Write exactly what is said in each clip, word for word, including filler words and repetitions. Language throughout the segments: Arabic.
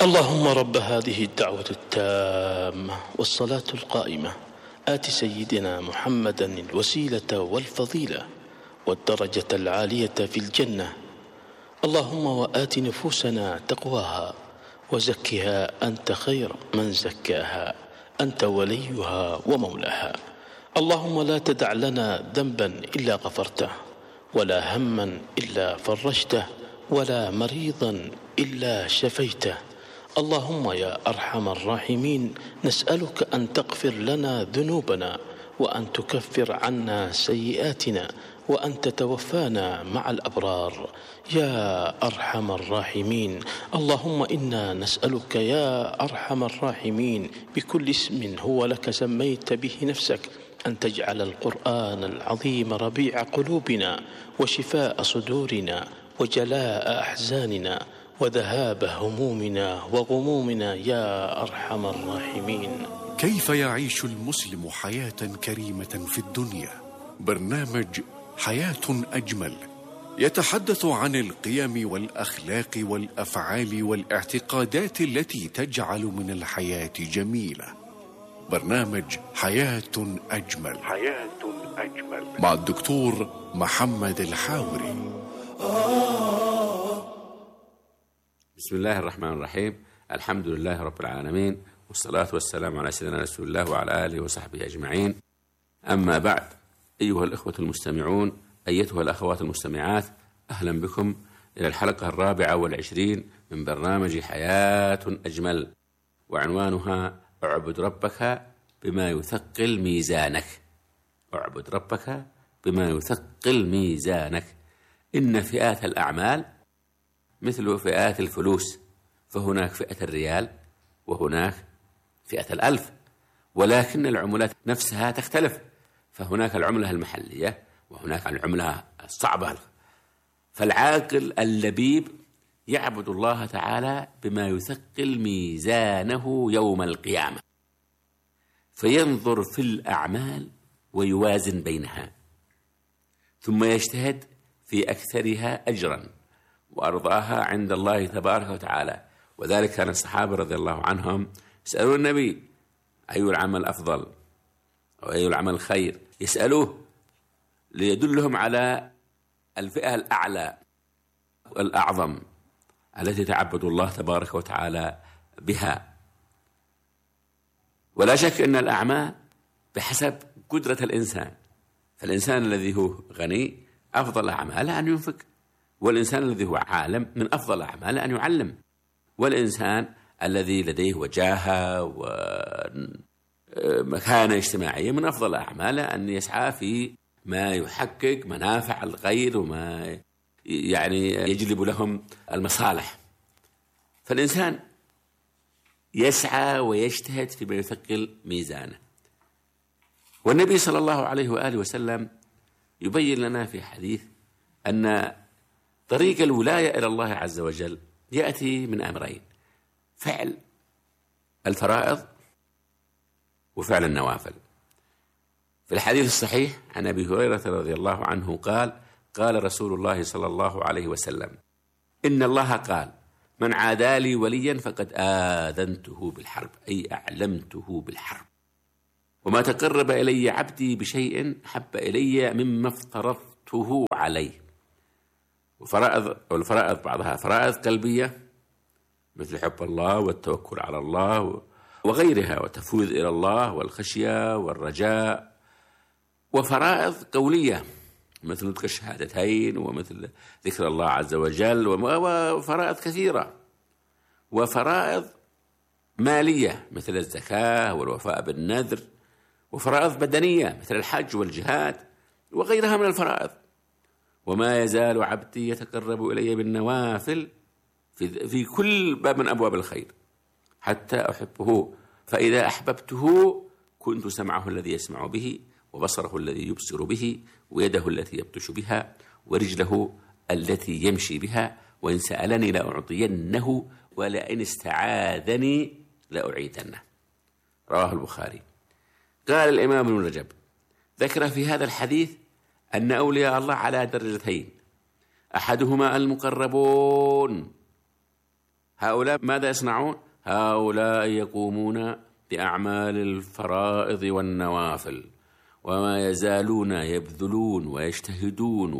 اللهم رب هذه الدعوة التامة والصلاة القائمة آت سيدنا محمدا الوسيلة والفضيلة والدرجة العالية في الجنة. اللهم وآت نفوسنا تقواها وزكها أنت خير من زكاها، أنت وليها ومولاها. اللهم لا تدع لنا ذنبا إلا غفرته، ولا هما إلا فرجته، ولا مريضا إلا شفيته. اللهم يا أرحم الراحمين نسألك أن تغفر لنا ذنوبنا، وأن تكفر عنا سيئاتنا، وأن تتوفانا مع الأبرار يا أرحم الراحمين. اللهم إنا نسألك يا أرحم الراحمين بكل اسم هو لك سميت به نفسك أن تجعل القرآن العظيم ربيع قلوبنا وشفاء صدورنا وجلاء أحزاننا وذهاب همومنا وغمومنا يا أرحم الراحمين. كيف يعيش المسلم حياة كريمة في الدنيا؟ برنامج حياة أجمل يتحدث عن القيم والأخلاق والأفعال والاعتقادات التي تجعل من الحياة جميلة. برنامج حياة أجمل حياة أجمل مع الدكتور محمد الحاوري. بسم الله الرحمن الرحيم. الحمد لله رب العالمين، والصلاة والسلام على سيدنا رسول الله وعلى آله وصحبه أجمعين. أما بعد، أيها الإخوة المستمعون، أيتها الأخوات المستمعات، أهلا بكم إلى الحلقة الرابعة والعشرين من برنامج حياة أجمل، وعنوانها اعبد ربك بما يثقل ميزانك. اعبد ربك بما يثقل ميزانك. إن فئات الأعمال مثل فئات الفلوس، فهناك فئة الريال وهناك فئة الألف، ولكن العملات نفسها تختلف، فهناك العملة المحلية وهناك العملة الصعبة. فالعاقل اللبيب يعبد الله تعالى بما يثقل ميزانه يوم القيامة، فينظر في الأعمال ويوازن بينها، ثم يجتهد في أكثرها أجرا وأرضاها عند الله تبارك وتعالى. وذلك كان الصحابة رضي الله عنهم يسألون النبي أي العمل أفضل أو أي العمل خير، يسألوه ليدلهم على الفئة الأعلى والأعظم التي تعبد الله تبارك وتعالى بها. ولا شك أن الأعمال بحسب قدرة الإنسان، فالإنسان الذي هو غني أفضل أعماله أن ينفق، والإنسان الذي هو عالم من أفضل أعماله أن يعلم، والإنسان الذي لديه وجاهة ومكانة اجتماعية من أفضل أعماله أن يسعى في ما يحقق منافع الغير وما يعني يجلب لهم المصالح. فالإنسان يسعى ويجتهد فيما يثقل ميزانه. والنبي صلى الله عليه وآله وسلم يبين لنا في حديث أن طريق الولاية إلى الله عز وجل يأتي من أمرين: فعل الفرائض وفعل النوافل. في الحديث الصحيح عن أبي هريرة رضي الله عنه قال: قال رسول الله صلى الله عليه وسلم: إن الله قال: من عادى لي وليا فقد آذنته بالحرب، أي أعلمته بالحرب. وما تقرب إلي عبدي بشيء حب إلي مما افترضته عليه. وفرائض والفرائض بعضها فرائض قلبية مثل حب الله والتوكل على الله وغيرها، وتفويض إلى الله والخشية والرجاء. وفرائض قولية مثل نطق الشهادتين ومثل ذكر الله عز وجل، وفرائض كثيرة. وفرائض مالية مثل الزكاة والوفاء بالنذر. وفرائض بدنية مثل الحج والجهاد وغيرها من الفرائض. وما يزال عبدي يتقرب إلي بالنوافل في, في كل باب من أبواب الخير حتى أحبه، فإذا أحببته كنت سمعه الذي يسمع به، وبصره الذي يبصر به، ويده التي يبطش بها، ورجله التي يمشي بها، وإن سألني لأعطينه، ولئن استعاذني لأعيذنه. رواه البخاري. قال الإمام ابن رجب ذكر في هذا الحديث أن أولياء الله على درجتين: أحدهما المقربون، هؤلاء ماذا يصنعون؟ هؤلاء يقومون بأعمال الفرائض والنوافل، وما يزالون يبذلون ويجتهدون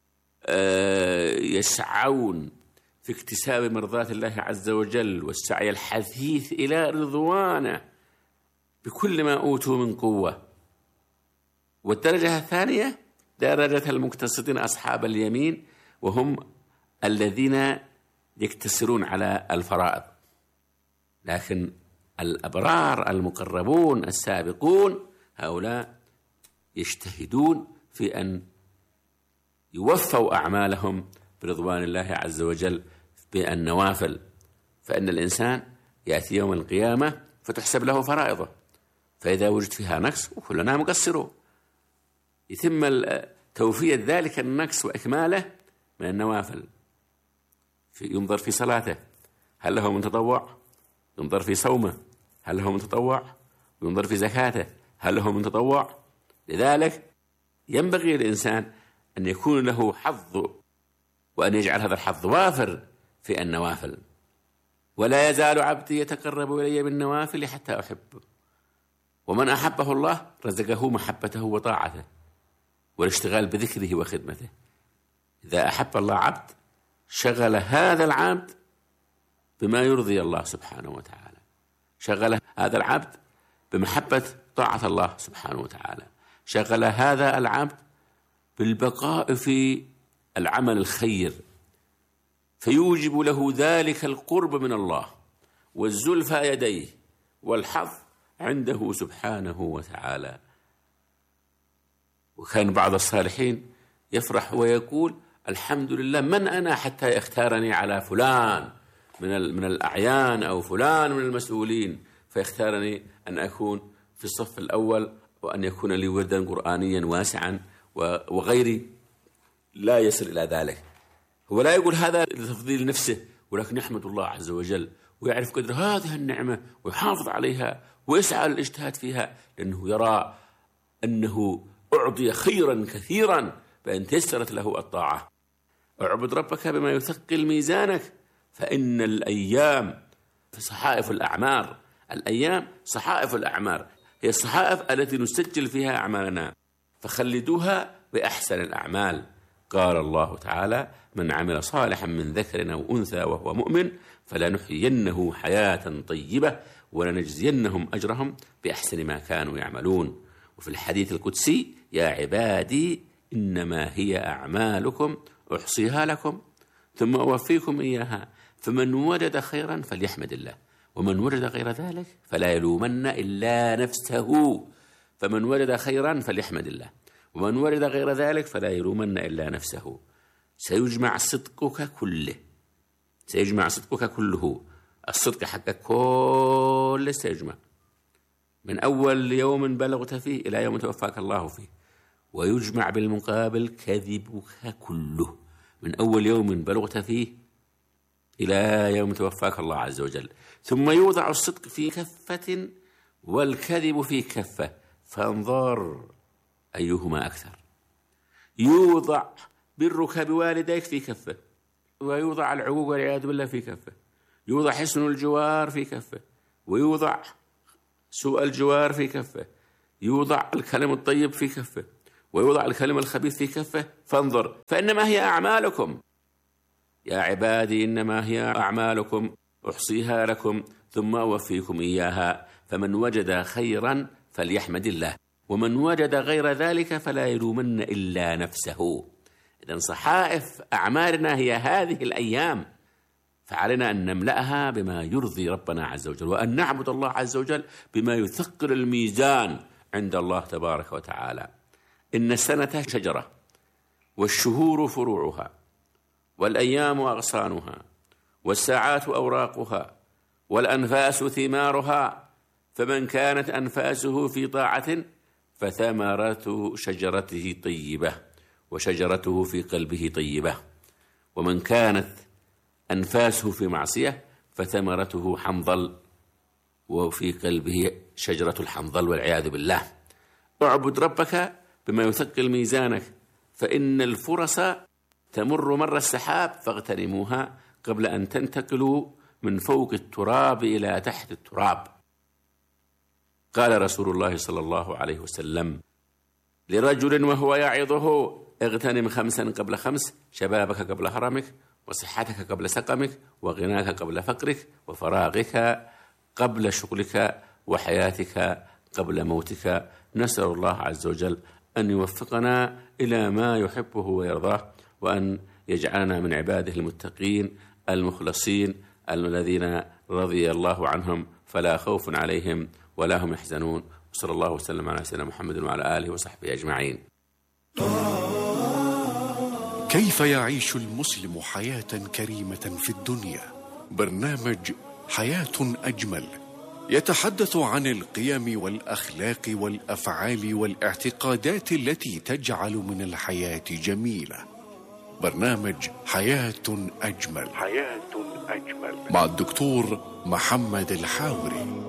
ويسعون في اكتساب مرضات الله عز وجل والسعي الحثيث إلى رضوانه بكل ما أوتوا من قوة. والدرجة الثانية درجة المقتصدين أصحاب اليمين، وهم الذين يقتصرون على الفرائض. لكن الأبرار المقربون السابقون هؤلاء يجتهدون في أن يوفوا أعمالهم برضوان الله عز وجل بالنوافل. فإن الإنسان يأتي يوم القيامة فتحسب له فرائضه، فإذا وجد فيها نقص وكلنا مقصرون يتم توفية ذلك النقص وإكماله من النوافل. ينظر في صلاته هل له من تطوع، ينظر في صومه هل له من تطوع، ينظر في زكاته هل له من تطوع. لذلك ينبغي للإنسان أن يكون له حظ، وأن يجعل هذا الحظ وافر في النوافل. ولا يزال عبدي يتقرب إلي بالنوافل حتى أحبه، ومن أحبه الله رزقه محبته وطاعته والاشتغال بذكره وخدمته. إذا أحب الله عبد شغل هذا العبد بما يرضي الله سبحانه وتعالى، شغل هذا العبد بمحبة طاعة الله سبحانه وتعالى، شغل هذا العبد بالبقاء في العمل الخير، فيوجب له ذلك القرب من الله والزلفى يديه والحظ عنده سبحانه وتعالى. وكان بعض الصالحين يفرح ويقول الحمد لله من أنا حتى يختارني على فلان من من الأعيان أو فلان من المسؤولين، فيختارني أن أكون في الصف الأول، وأن يكون لي وردا قرآنيا واسعا وغيري لا يصل إلى ذلك. هو لا يقول هذا لتفضيل نفسه، ولكن يحمد الله عز وجل ويعرف قدر هذه النعمة ويحافظ عليها ويسعى للاجتهاد فيها، لأنه يرى أنه أعطي خيرا كثيرا بأن تيسرت له الطاعة. اعبد ربك بما يثقل ميزانك، فإن الأيام في صحائف الأعمار. الأيام صحائف الأعمار، هي الصحائف التي نسجل فيها أعمالنا، فخلدوها بأحسن الأعمال. قال الله تعالى من عمل صالحا من ذكر أو أنثى وهو مؤمن فلنحيينه حياة طيبة ولنجزينهم أجرهم بأحسن ما كانوا يعملون. وفي الحديث القدسي يا عبادي إنما هي أعمالكم أحصيها لكم ثم أوفيكم إياها، فمن وجد خيرا فليحمد الله، ومن وجد غير ذلك فلا يلومن إلا نفسه. فمن وجد خيرا فليحمد الله، ومن وجد غير ذلك فلا يلومن إلا نفسه. سيجمع صدقك كله، سيجمع صدقك كله، الصدق حقك كله سيجمع من أول يوم بلغت فيه إلى يوم توفاك الله فيه، ويجمع بالمقابل كذبك كله من أول يوم بلغت فيه إلى يوم توفاك الله عز وجل. ثم يوضع الصدق في كفة والكذب في كفة، فانظر أيهما أكثر. يوضع برك بوالديك في كفة، ويوضع العقوق والعياذ بالله في كفة، يوضع حسن الجوار في كفة، ويوضع سوء الجوار في كفة، يوضع الكلم الطيب في كفة، ويوضع الكلم الخبيث في كفة. فانظر فإنما هي أعمالكم يا عبادي، إنما هي أعمالكم أحصيها لكم ثم أوفيكم إياها، فمن وجد خيرا فليحمد الله، ومن وجد غير ذلك فلا يلومن إلا نفسه. إذن صحائف أعمالنا هي هذه الأيام، فعلينا أن نملأها بما يرضي ربنا عز وجل، وأن نعبد الله عز وجل بما يثقل الميزان عند الله تبارك وتعالى. إن السنة شجرة، والشهور فروعها، والأيام أغصانها، والساعات أوراقها، والأنفاس ثمارها، فمن كانت أنفاسه في طاعة فثمرة شجرته طيبة وشجرته في قلبه طيبة، ومن كانت أنفاسه في معصية فثمرته حنظل وفي قلبه شجرة الحنظل والعياذ بالله. اعبد ربك بما يثقل ميزانك، فإن الفرص تمر مر السحاب فاغتنموها قبل أن تنتقلوا من فوق التراب إلى تحت التراب. قال رسول الله صلى الله عليه وسلم لرجل وهو يعظه: اغتنم خمسا قبل خمس، شبابك قبل هرمك، وصحتك قبل سقمك، وغناك قبل فقرك، وفراغك قبل شغلك، وحياتك قبل موتك. نسأل الله عز وجل أن يوفقنا إلى ما يحبه ويرضاه، وأن يجعلنا من عباده المتقين المخلصين الذين رضي الله عنهم فلا خوف عليهم ولا هم يحزنون. وصلى الله وسلم على سيدنا محمد وعلى آله وصحبه أجمعين. كيف يعيش المسلم حياة كريمة في الدنيا؟ برنامج حياة أجمل يتحدث عن القيم والأخلاق والأفعال والاعتقادات التي تجعل من الحياة جميلة. برنامج حياة أجمل حياة أجمل مع الدكتور محمد الحاوري.